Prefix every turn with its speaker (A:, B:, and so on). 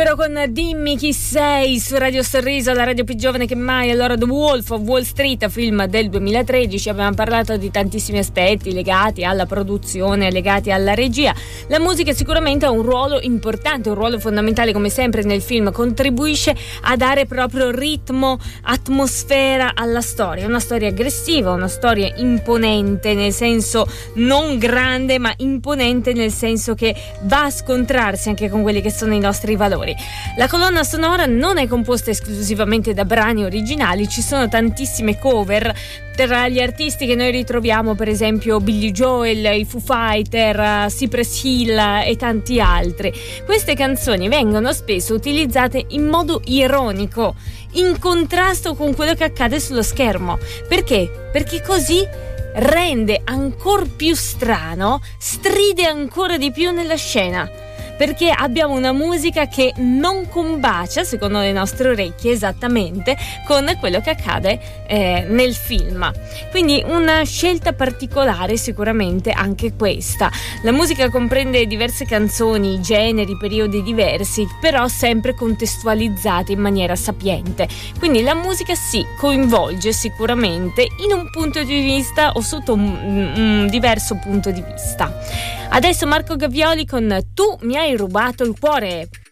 A: Loro con Dimmi chi sei su Radio Sorriso, la radio più giovane che mai. Allora, The Wolf of Wall Street, film del 2013. Abbiamo parlato di tantissimi aspetti legati alla produzione, legati alla regia. La musica sicuramente ha un ruolo importante, un ruolo fondamentale, come sempre nel film. Contribuisce a dare proprio ritmo, atmosfera alla storia. Una storia aggressiva, una storia imponente, nel senso non grande ma imponente, nel senso che va a scontrarsi anche con quelli che sono i nostri valori. La colonna sonora non è composta esclusivamente da brani originali, ci sono tantissime cover. Tra gli artisti che noi ritroviamo, per esempio Billy Joel, i Foo Fighter, Cypress Hill e tanti altri. Queste canzoni vengono spesso utilizzate in modo ironico, in contrasto con quello che accade sullo schermo. Perché? Perché così rende ancora più strano, stride ancora di più nella scena, perché abbiamo una musica che non combacia, secondo le nostre orecchie, esattamente con quello che accade nel film. Quindi una scelta particolare sicuramente anche questa. La musica comprende diverse canzoni, generi, periodi diversi, però sempre contestualizzati in maniera sapiente. Quindi la musica si coinvolge sicuramente in un punto di vista o sotto un diverso punto di vista. Adesso Marco Gavvioli con Tu mi hai rubato il cuore.